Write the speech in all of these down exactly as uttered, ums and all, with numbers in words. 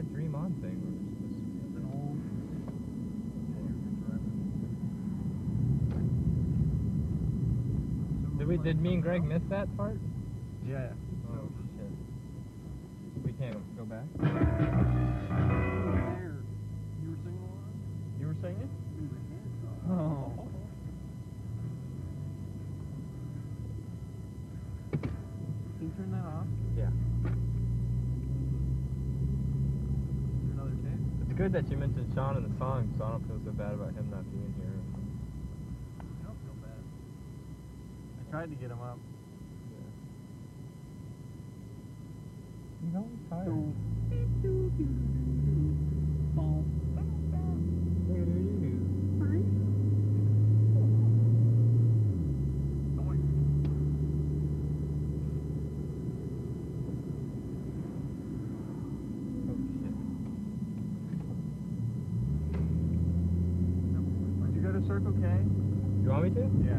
that Dream On thing? Where it was It's an old... Did we? Did me and Greg miss that part? Yeah. Oh shit. We can't go back. There. You were singing along? You were singing? Oh. Can you turn that off? Yeah. Another tape? It's good that you mentioned Sean in the song, so I don't feel so bad about him not being here. I don't feel bad. I tried to get him up. Yeah. He's always tired. Did you go to Circle K? You want me to? Yeah.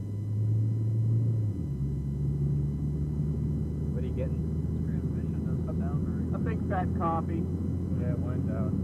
What are you getting? This transmission doesn't sound very good. A big fat coffee. Yeah, wine's out.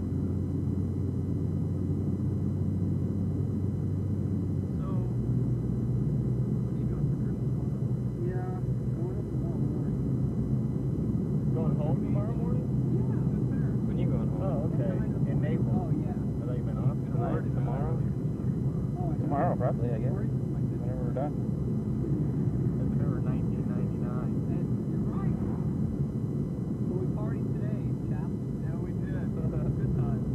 So, what are you doing for Christmas morning? Yeah, going up tomorrow morning. Going home tomorrow morning? Yeah, that's fair. When you going home? Oh, okay. In Naples. Oh, yeah. I thought you been off tonight, tomorrow? Oh, Tomorrow, probably, I guess. Whenever we're done. I remember nineteen ninety-nine. And you're right. So we partied today, chap. Yeah, we did. Good times.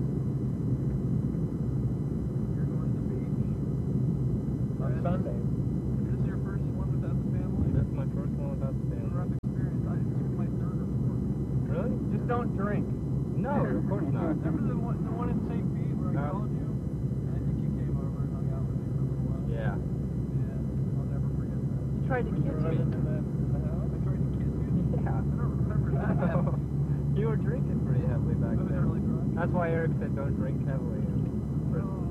You're going to the beach. On Sunday. This is your first one without the family? That's my first one without the family. Rough experience. I, this is my third or fourth. Really? Just don't drink. No, of course not. Remember the one, the one in Saint Pete where I No. called you? And I think you came over and hung out with me for a little while. Yeah. Yeah, I'll never forget that. You tried to kiss me. In the, in the house? I tried to kiss you? Yeah. I don't remember that happening. You were drinking pretty heavily back I was then. really drunk. That's why Eric said don't drink heavily. Oh.